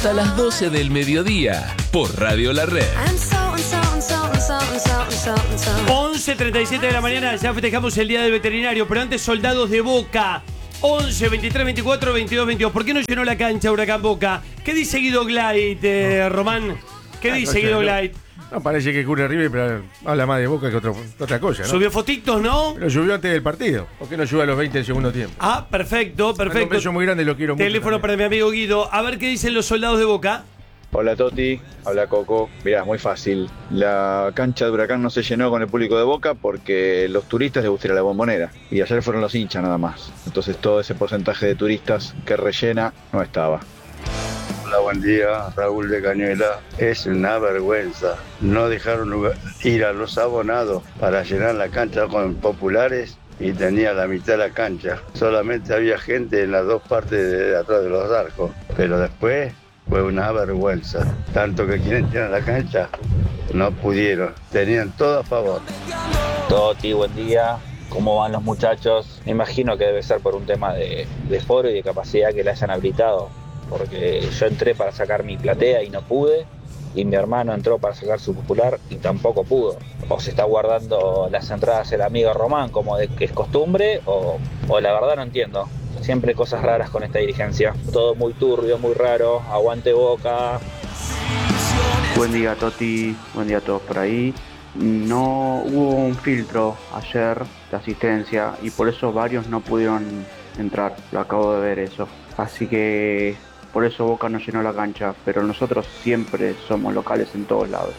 hasta las 12 del mediodía por Radio La Red. 11:37 de la mañana, ya festejamos el Día del Veterinario, pero antes Soldados de Boca. 11, 23, 24, 22, 22. ¿Por qué no llenó la cancha Huracán Boca? ¿Qué dice Guido Gleit, Román? ¿Qué dice Guido Gleit? No, parece que cubre River, pero habla más de Boca que otra cosa, ¿no? Subió fotitos, ¿no? Pero subió antes del partido. ¿Por qué no sube a los 20 del segundo tiempo? Ah, perfecto, perfecto. Un beso muy grande, lo quiero mucho. Teléfono para mi amigo Guido. A ver qué dicen los Soldados de Boca. Hola Toti, hola Coco. Mirá, muy fácil. La cancha de Huracán no se llenó con el público de Boca porque los turistas les gusta ir a la Bombonera. Y ayer fueron los hinchas nada más. Entonces todo ese porcentaje de turistas que rellena no estaba. Hola, buen día, Raúl de Cañuela. Es una vergüenza. No dejaron ir a los abonados para llenar la cancha con populares y tenía la mitad de la cancha. Solamente había gente en las dos partes de atrás de los arcos. Pero después fue una vergüenza. Tanto que quieren llenar la cancha, no pudieron. Tenían todo a favor. Toti, buen día. ¿Cómo van los muchachos? Me imagino que debe ser por un tema de foro y de capacidad que le hayan habilitado. Porque yo entré para sacar mi platea y no pude. Y mi hermano entró para sacar su popular y tampoco pudo. O se está guardando las entradas el amigo Román como de que es costumbre, o la verdad no entiendo. Siempre cosas raras con esta dirigencia. Todo muy turbio, muy raro. Aguante Boca. Buen día, Toti. Buen día a todos por ahí. No hubo un filtro ayer de asistencia y por eso varios no pudieron entrar. Lo acabo de ver eso. Así que por eso Boca no llenó la cancha. Pero nosotros siempre somos locales en todos lados.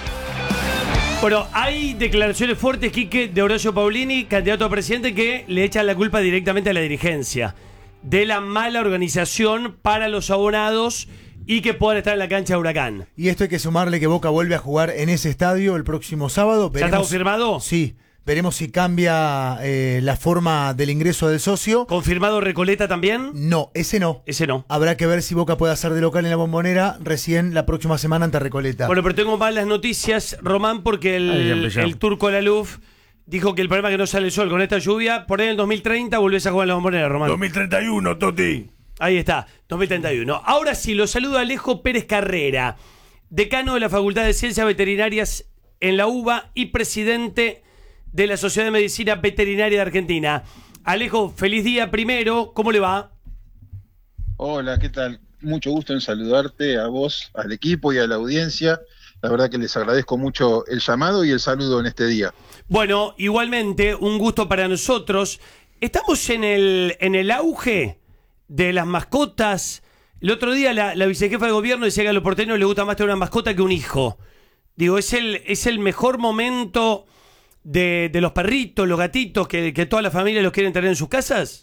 Bueno, hay declaraciones fuertes, Quique, de Horacio Paulini, candidato a presidente, que le echan la culpa directamente a la dirigencia de la mala organización para los abonados y que puedan estar en la cancha de Huracán. Y esto hay que sumarle que Boca vuelve a jugar en ese estadio el próximo sábado. ¿Ya está confirmado? Sí. Veremos si cambia la forma del ingreso del socio. ¿Confirmado Recoleta también? No, ese no. Ese no. Habrá que ver si Boca puede hacer de local en la Bombonera recién la próxima semana ante Recoleta. Bueno, pero tengo malas noticias, Román, porque el turco Laluf dijo que el problema es que no sale el sol con esta lluvia. Por ahí en el 2030 volvés a jugar en la Bombonera, Román. 2031, Toti. Ahí está, 2031. Ahora sí, lo saludo a Alejo Pérez Carrera, decano de la Facultad de Ciencias Veterinarias en la UBA y presidente de la Sociedad de Medicina Veterinaria de Argentina. Alejo, feliz día primero, ¿cómo le va? Hola, ¿qué tal? Mucho gusto en saludarte, a vos, al equipo y a la audiencia. La verdad que les agradezco mucho el llamado y el saludo en este día. Bueno, igualmente, un gusto para nosotros. Estamos en el auge de las mascotas. El otro día la vicejefa de gobierno decía que a los porteños les gusta más tener una mascota que un hijo. Digo, es el mejor momento de los perritos, los gatitos, que toda la familia los quieren tener en sus casas.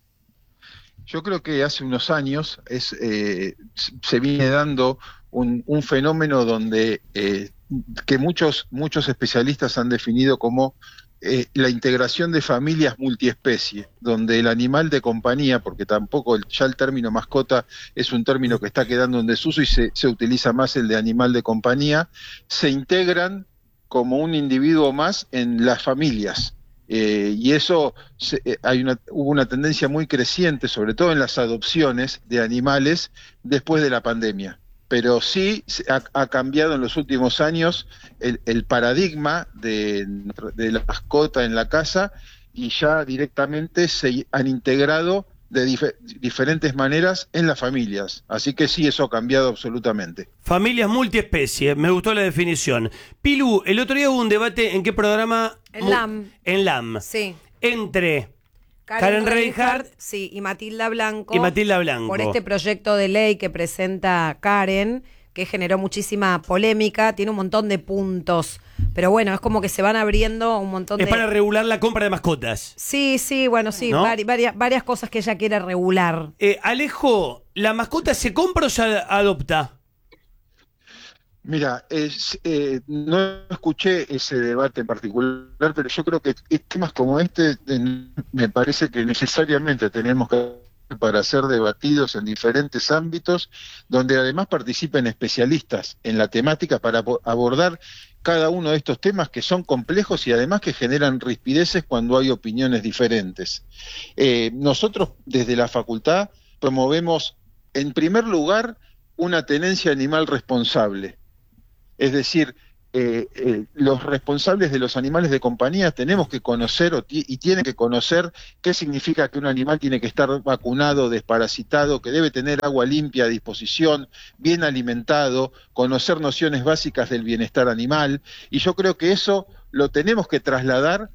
Yo creo que hace unos años se viene dando un fenómeno donde que muchos especialistas han definido como la integración de familias multiespecie, donde el animal de compañía, porque tampoco ya el término mascota es un término que está quedando en desuso y se utiliza más el de animal de compañía, se integran como un individuo más en las familias. Y eso hubo una tendencia muy creciente, sobre todo en las adopciones de animales después de la pandemia. Pero sí ha cambiado en los últimos años el paradigma de la mascota en la casa y ya directamente se han integrado de diferentes maneras en las familias. Así que sí, eso ha cambiado absolutamente. Familias multiespecie, me gustó la definición. Pilu, el otro día hubo un debate, ¿en qué programa? En LAM. En LAM. Sí. Entre Karen Reinhardt, sí, y Matilda Blanco. Por este proyecto de ley que presenta Karen, que generó muchísima polémica, tiene un montón de puntos. Pero bueno, es como que se van abriendo un montón de... Es para regular la compra de mascotas. Sí, bueno, sí, ¿no? varias cosas que ella quiere regular. Alejo, ¿la mascota se compra o se adopta? Mira, no escuché ese debate en particular, pero yo creo que temas como este me parece que necesariamente tenemos que para ser debatidos en diferentes ámbitos, donde además participen especialistas en la temática para abordar cada uno de estos temas que son complejos y además que generan rispideces cuando hay opiniones diferentes. Nosotros desde la facultad promovemos, en primer lugar, una tenencia animal responsable. Es decir, los responsables de los animales de compañía tenemos que conocer y tienen que conocer qué significa que un animal tiene que estar vacunado, desparasitado, que debe tener agua limpia a disposición, bien alimentado, conocer nociones básicas del bienestar animal, y yo creo que eso lo tenemos que trasladar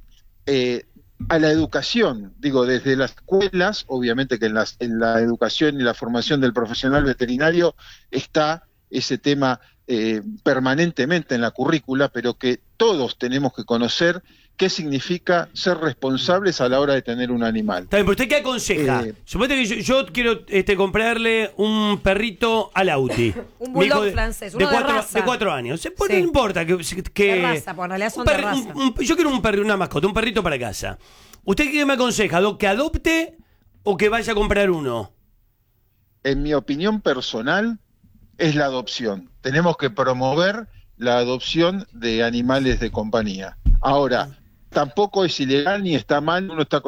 a la educación, digo, desde las escuelas, obviamente que en la educación y la formación del profesional veterinario está ese tema permanentemente en la currícula, pero que todos tenemos que conocer qué significa ser responsables a la hora de tener un animal. Está bien, pero ¿usted qué aconseja? Suponete que yo quiero comprarle un perrito al Lauti. Un bulldog francés, uno de raza. De 4 años. Pues no importa que de raza, por realidad son de raza. Yo quiero una mascota, un perrito para casa. ¿Usted qué me aconseja? ¿Que adopte o que vaya a comprar uno? En mi opinión personal, es la adopción. Tenemos que promover la adopción de animales de compañía. Ahora, tampoco es ilegal ni está mal, uno está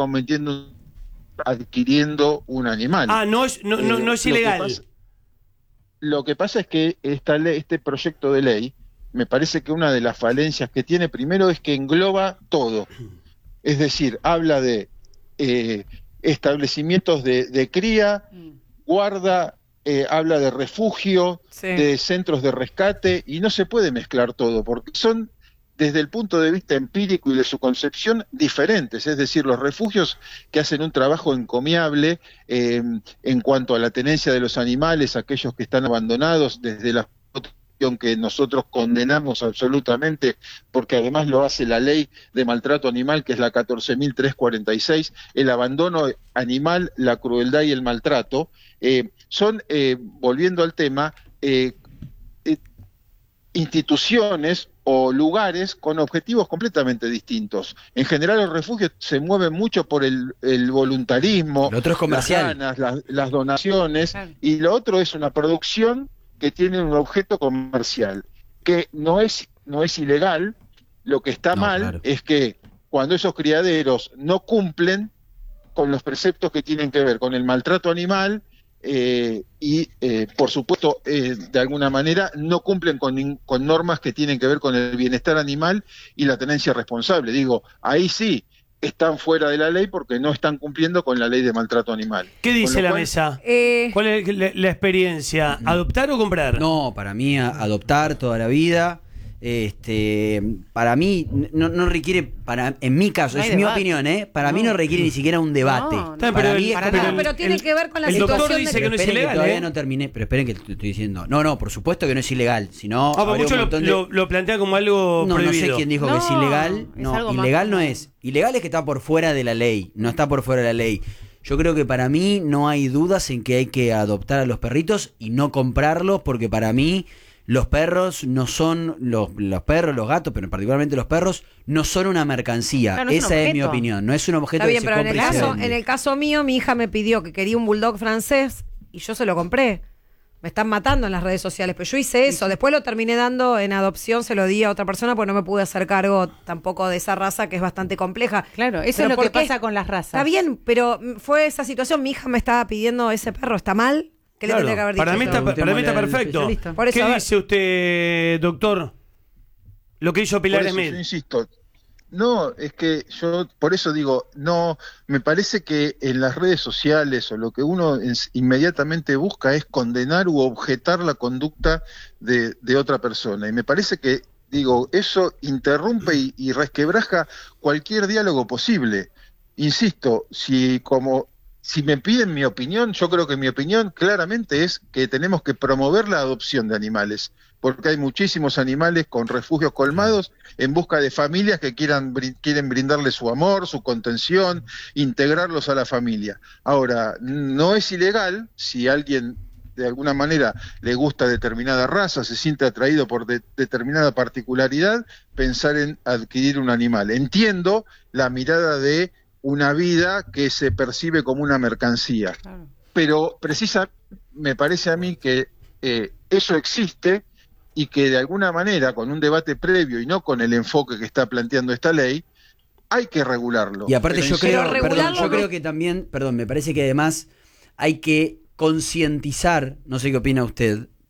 adquiriendo un animal. No es ilegal. Lo que pasa es que este proyecto de ley, me parece que una de las falencias que tiene, primero, es que engloba todo. Es decir, habla de establecimientos de cría, guarda, habla de refugio, de centros de rescate, y no se puede mezclar todo, porque son, desde el punto de vista empírico y de su concepción, diferentes. Es decir, los refugios que hacen un trabajo encomiable en cuanto a la tenencia de los animales, aquellos que están abandonados, desde la que nosotros condenamos absolutamente, porque además lo hace la ley de maltrato animal, que es la 14.346, el abandono animal, la crueldad y el maltrato, son, volviendo al tema, instituciones o lugares con objetivos completamente distintos. En general los refugios se mueven mucho por el voluntarismo, lo otro es comercial, las ganas, las donaciones, y lo otro es una producción que tiene un objeto comercial, que no es ilegal. Lo que está mal es que cuando esos criaderos no cumplen con los preceptos que tienen que ver con el maltrato animal y por supuesto de alguna manera no cumplen con normas que tienen que ver con el bienestar animal y la tenencia responsable. Digo, ahí sí están fuera de la ley porque no están cumpliendo con la ley de maltrato animal. ¿Qué dice la mesa? ¿Cuál es la experiencia? ¿Adoptar o comprar? No, para mí adoptar toda la vida. Para mí no requiere, en mi caso, es mi opinión, para mí no requiere ni siquiera un debate. Pero tiene que ver con la situación. El doctor dice que no es ilegal. Todavía no terminé, pero esperen que te estoy diciendo. No, por supuesto que no es ilegal. Sino muchos lo plantean como algo prohibido. No sé quién dijo que es ilegal. No, ilegal no es. Ilegal es que está por fuera de la ley. No está por fuera de la ley. Yo creo que para mí no hay dudas en que hay que adoptar a los perritos y no comprarlos, porque para mí los perros no son, los perros, los gatos, pero particularmente los perros, no son una mercancía. Claro, esa es mi opinión. No es un objeto. Está bien, que pero se compre en el caso mío, mi hija me pidió que quería un bulldog francés y yo se lo compré. Me están matando en las redes sociales, pero yo hice eso. Después lo terminé dando en adopción, se lo di a otra persona porque no me pude hacer cargo tampoco de esa raza que es bastante compleja. Claro, eso es lo que pasa con las razas. Está bien, pero fue esa situación. Mi hija me estaba pidiendo ese perro, ¿está mal? ¿Qué le tendría que haber dicho? Para mí está perfecto. ¿Qué dice usted, doctor? Lo que hizo Pilar Smith. Yo insisto. No, es que yo por eso digo, no, me parece que en las redes sociales o lo que uno inmediatamente busca es condenar u objetar la conducta de otra persona. Y me parece que, digo, eso interrumpe y resquebraja cualquier diálogo posible. Insisto, si me piden mi opinión, yo creo que mi opinión claramente es que tenemos que promover la adopción de animales, porque hay muchísimos animales con refugios colmados en busca de familias que quieren brindarles su amor, su contención, integrarlos a la familia. Ahora, no es ilegal si alguien de alguna manera le gusta determinada raza, se siente atraído por determinada particularidad, pensar en adquirir un animal. Entiendo la mirada de una vida que se percibe como una mercancía. Claro. Pero me parece a mí que eso existe y que de alguna manera, con un debate previo y no con el enfoque que está planteando esta ley, hay que regularlo. Y aparte yo creo que también, me parece que además hay que concientizar, no sé qué opina usted,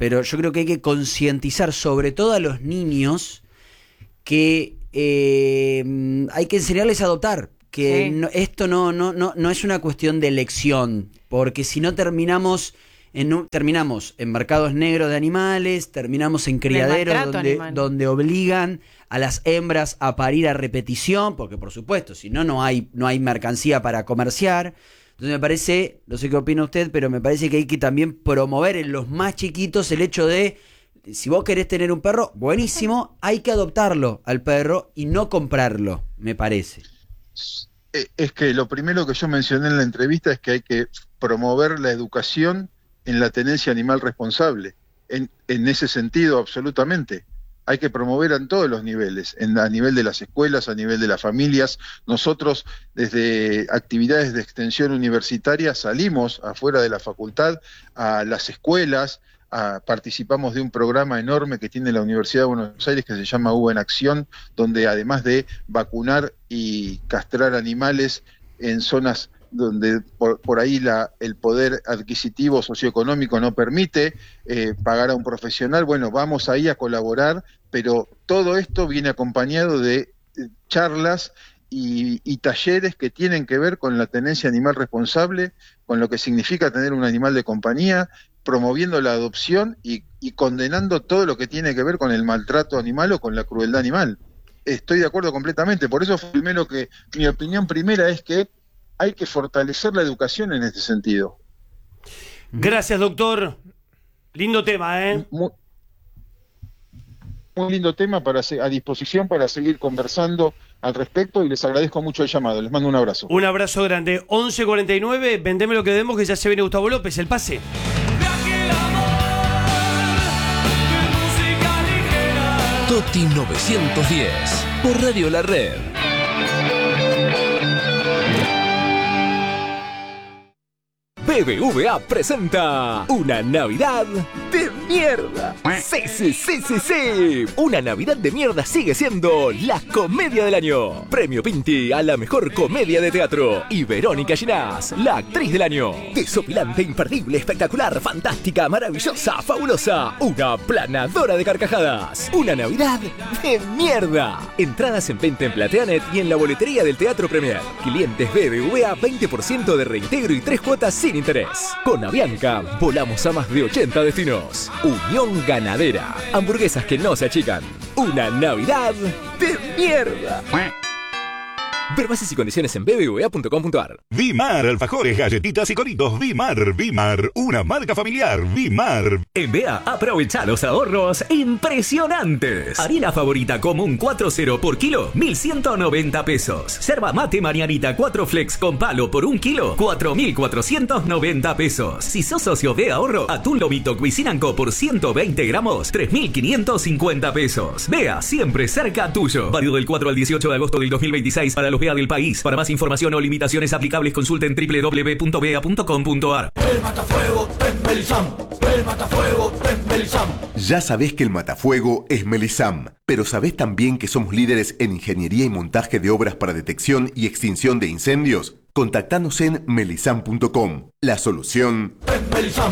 pero yo creo que hay que concientizar sobre todo a los niños que hay que enseñarles a adoptar, que esto no es una cuestión de elección, porque si no terminamos en mercados negros de animales, terminamos en criaderos donde obligan a las hembras a parir a repetición, porque por supuesto, si no hay mercancía para comerciar. Entonces me parece, no sé qué opina usted, pero me parece que hay que también promover en los más chiquitos el hecho de, si vos querés tener un perro, buenísimo, hay que adoptarlo al perro y no comprarlo, me parece. Es que lo primero que yo mencioné en la entrevista es que hay que promover la educación en la tenencia animal responsable. En ese sentido, absolutamente. Hay que promover en todos los niveles, a nivel de las escuelas, a nivel de las familias. Nosotros, desde actividades de extensión universitaria, salimos afuera de la facultad a las escuelas, participamos de un programa enorme que tiene la Universidad de Buenos Aires que se llama U en Acción, donde además de vacunar y castrar animales en zonas donde por ahí el poder adquisitivo socioeconómico no permite pagar a un profesional, bueno, vamos ahí a colaborar, pero todo esto viene acompañado de charlas y talleres que tienen que ver con la tenencia animal responsable, con lo que significa tener un animal de compañía, promoviendo la adopción y condenando todo lo que tiene que ver con el maltrato animal o con la crueldad animal. Estoy de acuerdo completamente, por eso primero que mi opinión primera es que hay que fortalecer la educación en este sentido. Gracias, doctor. Lindo tema, ¿eh? Muy lindo tema a disposición para seguir conversando al respecto y les agradezco mucho el llamado. Les mando un abrazo. Un abrazo grande. 11:49, vendeme lo que demos, que ya se viene Gustavo López, el pase. Toti 910 por Radio La Red. BBVA presenta una Navidad de mierda. Sí. Una Navidad de mierda sigue siendo la comedia del año. Premio Pinti a la mejor comedia de teatro. Y Verónica Ginás, la actriz del año. Desopilante, imperdible, espectacular, fantástica, maravillosa, fabulosa. Una planadora de carcajadas. Una Navidad de mierda. Entradas en venta en Plateanet y en la boletería del Teatro Premier. Clientes BBVA, 20% de reintegro y 3 cuotas sin interés. Con Avianca, volamos a más de 80 destinos. Unión Ganadera. Hamburguesas que no se achican. Una Navidad de mierda. Ver bases y condiciones en bbva.com.ar. Vimar, alfajores, galletitas y coritos. Vimar, una marca familiar. Vimar. En Bea, aprovecha los ahorros impresionantes. Harina favorita común 4.0 por kilo, 1.190 pesos. Yerba mate Marianita 4 flex con palo por 1 kilo, 4.490 pesos. Si sos socio de ahorro, atún lomito Cuisinanco por 120 gramos, 3.550 pesos. Bea, siempre cerca tuyo. Válido del 4 al 18 de agosto del 2026 para los Bea del país. Para más información o limitaciones aplicables, consulten www.bea.com.ar. El matafuego es Melisam. El matafuego es Melisam. Ya sabés que el matafuego es Melisam, pero ¿sabés también que somos líderes en ingeniería y montaje de obras para detección y extinción de incendios? Contactanos en melisam.com. La solución es Melisam.